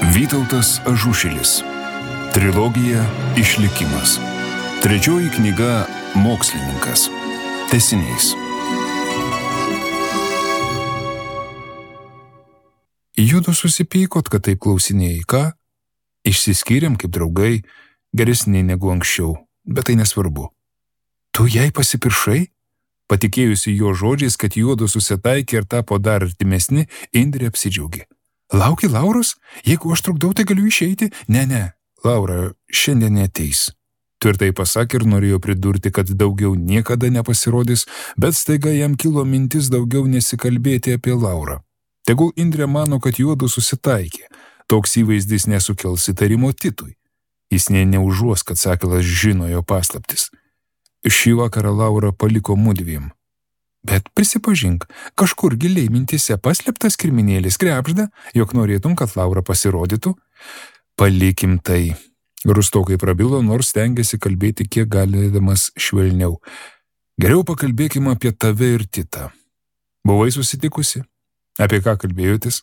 Vytautas Ažušilis. Trilogija Išlikimas. Trečioji knyga Mokslininkas. Tęsinys. Judu susipykot, kad taip klausinėjai, ką? Išsiskyrėm kaip draugai, geresni negu anksčiau, bet tai nesvarbu. Tu jai pasipiršai? Patikėjusi jo žodžiais, kad juodu susitaikė ir tapo dar artimesni, Indrė apsidžiaugė. Lauki Lauros? Jeigu aš trukdau, tai galiu išeiti? Ne, Laura šiandien neateis. Tvirtai pasakė ir norėjo pridurti, kad daugiau niekada nepasirodys, bet staiga jam kilo mintis daugiau nesikalbėti apie Laurą. Tegul Indrė mano, kad juodu susitaikė. Toks įvaizdis nesukels įtarimo Titui. Jis neužuos, kad Sakilas žino jo paslaptis. Šį vakarą Laura paliko mudviem. Bet prisipažink, kažkur giliai mintise paslėptas kirminėlis krebžda, jog norėtum, kad Laura pasirodytų? Palikim tai. Rustokai prabilo, nors stengiasi kalbėti kiek galėdamas švelniau. Geriau pakalbėkime apie tave ir Titą. Buvai susitikusi? Apie ką kalbėjotės?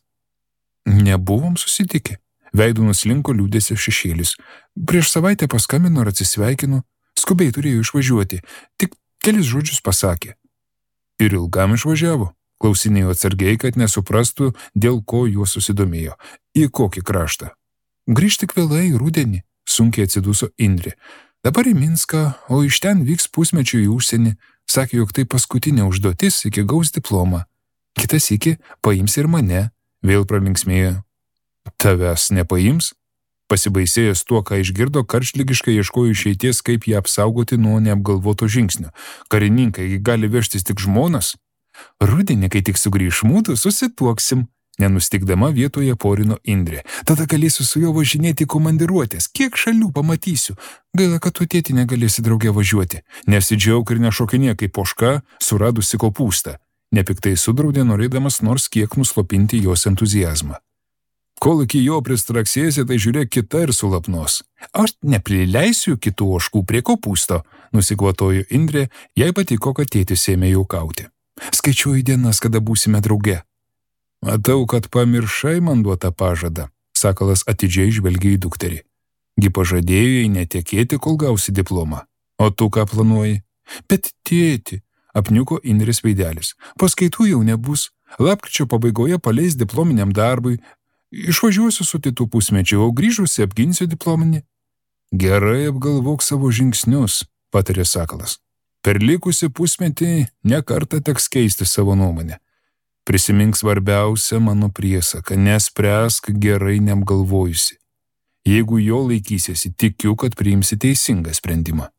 Nebuvom susitikę. Veidu nuslinko liūdėsio šešėlis. Prieš savaitę paskambino ir atsisveikino. Skubiai turėjo išvažiuoti. Tik kelis žodžius pasakė. Ir ilgam išvažiavo. Klausinėjo atsargiai, kad nesuprastų, dėl ko juo susidomėjo. Į kokį kraštą? Grįžti tik vėlai rudenį, sunkiai atsiduso Indrė. Dabar į Minską, o iš ten vyks pusmečių į užsienį. Sakė, jog tai paskutinė užduotis, iki gaus diplomą. Kitas iki paims ir mane. Vėl pralinksmėjo. Tavęs nepaims? Pasibaisėjęs tuo, ką išgirdo, karštligiškai ieškojo išeities, kaip ją apsaugoti nuo neapgalvoto žingsnio. Karininkai gali vežtis tik žmonas. Rudenį, kai tik sugrįš mūdu, susituoksim. Nenustikdama vietoje porino Indrė. Tada galėsiu su juo važinėti komandiruotės. Kiek šalių pamatysiu. Gaila, kad tu tėti negalėsi drauge važiuoti. Nesidžiauk ir nešokinė kaip poška, suradusi kopūstą. Nepiktai sudraudė, norėdamas nors kiek nuslopinti jos entuziazmą. Kol iki jo pristraksėsi, tai žiūrėk kita ir sulapnos. Aš neprileisiu kitų ožkų prie kopūsto, nusikvatojo Indrė, jai patiko, kad tėtis ėmė juokauti. Skaičiuoju dienas, kada būsime drauge. Matau, kad pamiršai man duotą pažadą, Sakalas atidžiai žvelgė į dukterį. Gi pažadėjo jai netekėti, kol gausi diplomą. O tu ką planuoji? Bet tėti, apniuko Indrės veidelis. Paskaitų jau nebus. Lapkričio pabaigoje paleis diplominiam darbui. Išvažiuosiu su Titu pusmečiu, o grįžusi apginsiu diplominį. Gerai apgalvok savo žingsnius, patarė Sakalas. Per likusį pusmetį nekartą teks keisti savo nuomonę. Prisimink svarbiausią mano priesaką, nespręsk gerai neapgalvojusi. Jeigu jo laikysiesi, tikiu, kad priimsi teisingą sprendimą.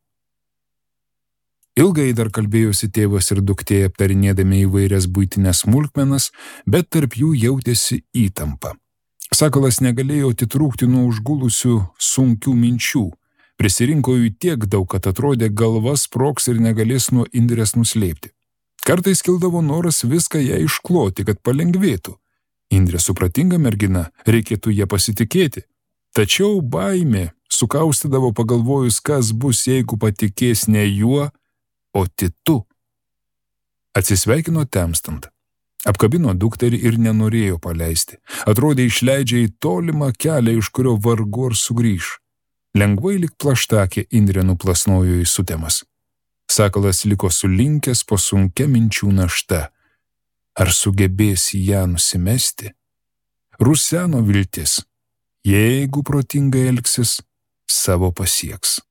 Ilgai dar kalbėjosi tėvas ir duktė, aptarinėdami įvairias buitinės smulkmenas, bet tarp jų jautėsi įtampa. Sakalas negalėjo atitrūkti nuo užgulusių sunkių minčių. Prisirinko jų tiek daug, kad atrodė galva sprogs ir negalės nuo Indrės nuslėpti. Kartais kildavo noras viską ją iškloti, kad palengvėtų. Indrė supratinga mergina, reikėtų ją pasitikėti. Tačiau baimė sukaustydavo pagalvojus, kas bus, jeigu patikės ne juo, o Titu. Atsisveikino temstant. Apkabino dukterį ir nenorėjo paleisti. Atrodė išleidžia į tolimą kelią, iš kurio vargu ar sugrįš. Lengvai lyg plaštakė Indrė nuplasnojo į sutemas. Sakalas liko sulinkęs po sunkia minčių našta. Ar sugebės ją nusimesti? Ruseno viltis. Jeigu protingai elgsis, savo pasieks.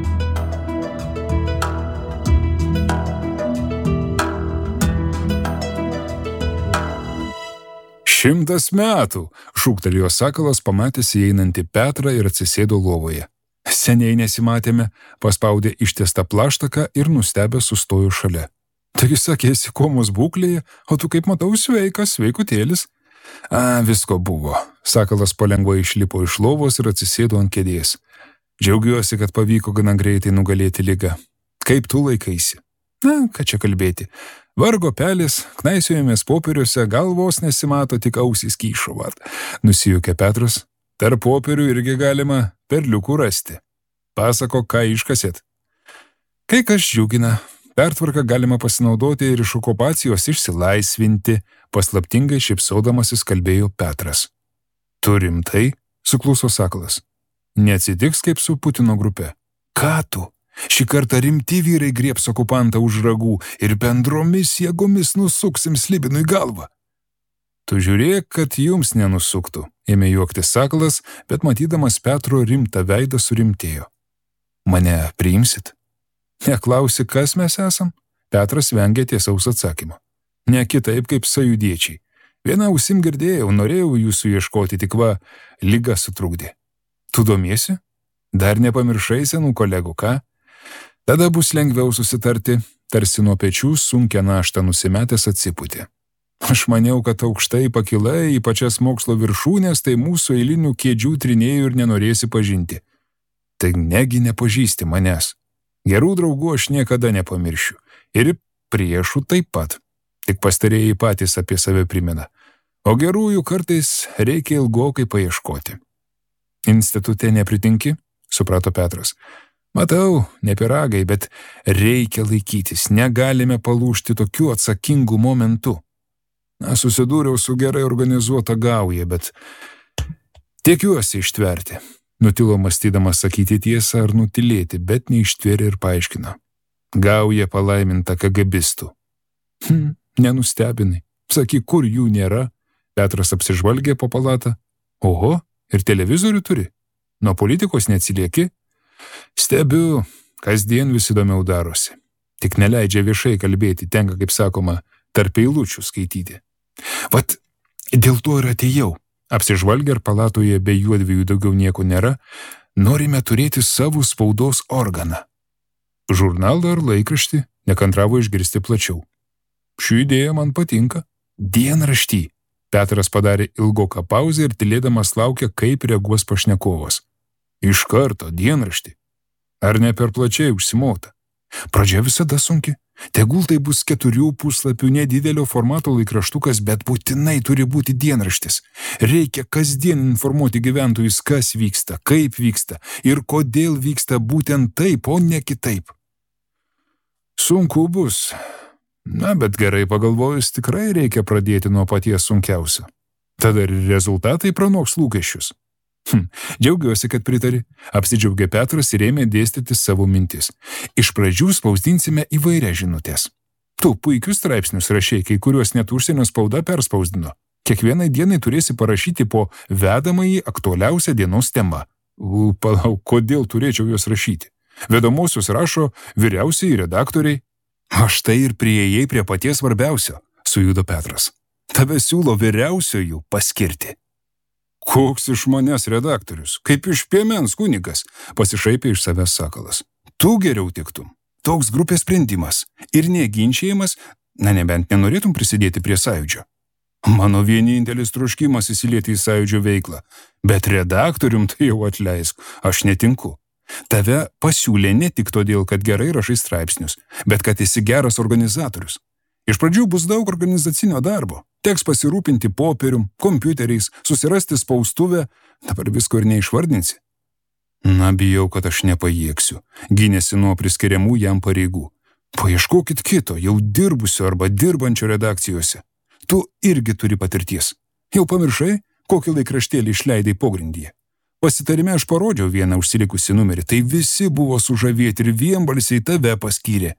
100 metų, šūktelėjo Sakalas, pamatęs įeinantį Petrą ir atsisėdo lovoje. Seniai nesimatėme, paspaudė ištiestą plaštaką ir nustebę sustojo šalia. Taigi sakėsi komos būklėje, o tu kaip matau sveikas, sveikutėlis. Visko buvo. Sakalas palengva išlipo iš lovos ir atsisėdo ant kėdės. Džiaugiuosi, kad pavyko gana greitai nugalėti ligą. Kaip tu laikaisi? Ką čia kalbėti. Vargo pelis, knaisiojamės popieriuose, galvos nesimato, tik ausys kyšo. Nusijuokė Petras. Tarp popierių irgi galima perliukų rasti. Pasako, ką iškasėt. Kai kas džiugina, pertvarką galima pasinaudoti ir iš okupacijos išsilaisvinti, paslaptingai šypsodamasis kalbėjo Petras. Tu rimtai? Sukluso Sakalas. Neatsitiks kaip su Putino grupe. Ką tu? Šį kartą rimti vyrai griebs okupantą už ragų ir bendromis jėgomis nusuksim Slibinui galvą. Tu žiūrėk, kad jums nenusuktų, ėmė juoktis Sakalas, bet matydamas Petro rimtą veidą surimtėjo. Mane priimsit? Neklausi, kas mes esam? Petras vengė tiesaus atsakymo. Ne kitaip kaip sąjūdiečiai. Viena ausim girdėjau, norėjau jūsų ieškoti, tik va, liga sutrukdė. Tu domiesi? Dar nepamiršai senų kolegų, ką? Tada bus lengviau susitarti, tarsi nuo pečių sunkią naštą nusimetęs atsipūtė. Aš maniau, kad aukštai pakilai į pačias mokslo viršūnės, tai mūsų eilinių kėdžių trinėjų ir nenorėsi pažinti. Tai negi nepažįsti manęs. Gerų draugų aš niekada nepamiršiu. Ir priešų taip pat. Tik pastarėjai patys apie save primena. O gerųjų kartais reikia ilgokai paieškoti. Institute nepritinki? Suprato Petras. Matau, ne piragai, bet reikia laikytis. Negalime palūžti tokiu atsakingu momentu. Susidūriau su gerai organizuota gauja, bet tikiuosi ištverti. Nutilo mąstydamas sakyti tiesą ar nutilėti, bet neištvėrė ir paaiškino. Gauja palaiminta KGBistų. Nenustebinai. Sakyk, kur jų nėra? Petras apsižvalgė po palatą. Oho, ir televizorių turi? Nuo politikos neatsilieki? Stebiu, kasdien vis įdomiau darosi. Tik neleidžia viešai kalbėti, tenka, kaip sakoma, tarp eilučių skaityti. Vat, dėl to ir atėjau. Apsižvalgę ir palatoje be juodviejų daugiau nieko nėra, norime turėti savo spaudos organą. Žurnalą ar laikraštį nekantravo išgirsti plačiau. Ši idėja man patinka. Dienraštį. Petras padarė ilgoką pauzę ir tylėdamas laukė, kaip reaguos pašnekovas. Iš karto dienraštį. Ar ne per plačiai užsimota? Pradžia visada sunki. Tegul tai bus 4 puslapių nedidelio formato laikraštukas, bet būtinai turi būti dienraštis. Reikia kasdien informuoti gyventojus, kas vyksta, kaip vyksta ir kodėl vyksta būtent taip, o ne kitaip. Sunku bus. Bet gerai pagalvojus, tikrai reikia pradėti nuo paties sunkiausio. Tada ir rezultatai pranoks lūkesčius. Džiaugiuosi, kad pritari. Apsidžiaugė Petras ir ėmė dėstyti savo mintis. Iš pradžių spausdinsime įvairias žinutės. Tu puikius straipsnius rašei, kai kuriuos net užsienio spauda perspausdino. Kiekvienai dienai turėsi parašyti po vedamąjį aktualiausią dienos temą. Palauk, kodėl turėčiau juos rašyti? Vedamosius rašo vyriausiai redaktoriai. Aš tai ir priėjai prie paties svarbiausio, sujudo Petras. Tave siūlo vyriausiojų paskirti. Koks iš manęs redaktorius, kaip iš piemens kunigas, pasišaipė iš savęs Sakalas. Tu geriau tiktum. Toks grupės sprendimas ir neginčiamas, nebent nenorėtum prisidėti prie sąjūdžio. Mano vienintelis troškimas įsilieti į sąjūdžio veiklą, bet redaktorium tai jau atleisk, aš netinku. Tave pasiūlė ne tik todėl, kad gerai rašai straipsnius, bet kad esi geras organizatorius. Iš pradžių bus daug organizacinio darbo. Teks pasirūpinti popierium, kompiuteriais, susirasti spaustuvę, dabar visko ir neišvardinsi. Bijau, kad aš nepajėgsiu, gynėsi nuo priskiriamų jam pareigų. Paieškokit kito, jau dirbusio arba dirbančio redakcijose. Tu irgi turi patirties. Jau pamiršai, kokį laikraštėlį išleidai pogrindyje. Pasitarime aš parodžiau vieną užsilikusi numerį, tai visi buvo sužavėti ir vienbalsiai tave paskyrė.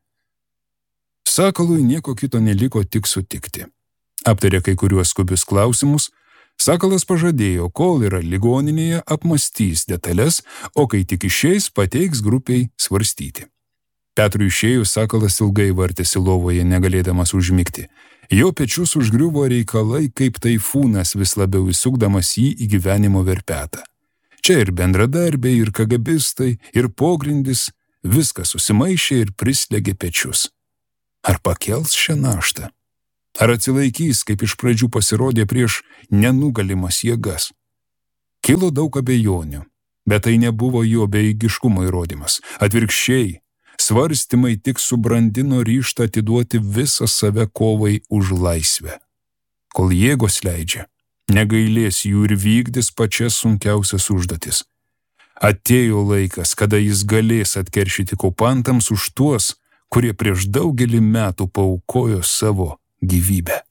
Sakalui nieko kito neliko tik sutikti. Aptarė kai kuriuos skubius klausimus, Sakalas pažadėjo, kol yra ligoninėje, apmąstys detalės, o kai tik išeis, pateiks grupiai svarstyti. Petrui išėjus, Sakalas ilgai vartėsi lovoje, negalėdamas užmigti. Jo pečius užgriuvo reikalai, kaip taifūnas vis labiau įsukdamas jį į gyvenimo verpetą. Čia ir bendradarbiai, ir KGBistai, ir pogrindis, viskas susimaišė ir prislėgė pečius. Ar pakels šią naštą? Ar atsilaikys, kaip iš pradžių pasirodė prieš nenugalimas jėgas? Kilo daug abejonių, bet tai nebuvo jo bejėgiškumo įrodymas. Atvirkščiai, svarstymai tik subrandino ryžtą atiduoti visą save kovai už laisvę. Kol jėgos leidžia, negailės jų ir vykdys pačias sunkiausias užduotis. Atėjo laikas, kada jis galės atkeršyti okupantams už tuos, kurie prieš daugelį metų paaukojo savo gyvybę.